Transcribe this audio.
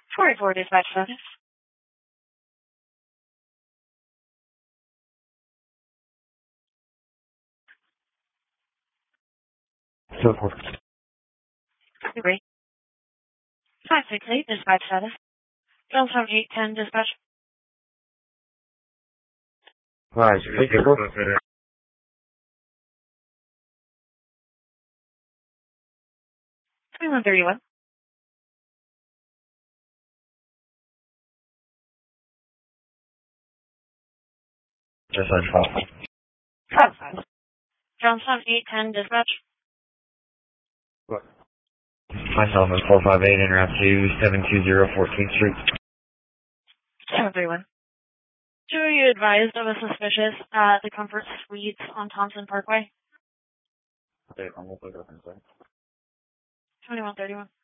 44 dispatch service. So forth. Agree. 568 dispatch status. Johnstown 810 dispatch. Right, vehicle. 2131. Just on call. Johnstown 810 dispatch. What? Myself is 458 Interrupt 2720 14th Street. 731. Two of you advised of a suspicious at the Comfort Suites on Thompson Parkway. Okay, I'm going to go inside. 2131.